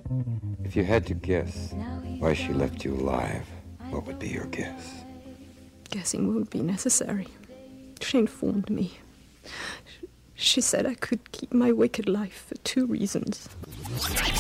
If you had to guess why she left you alive, what would be your guess? Guessing won't be necessary. She informed me. She said I could keep my wicked life for 2 reasons.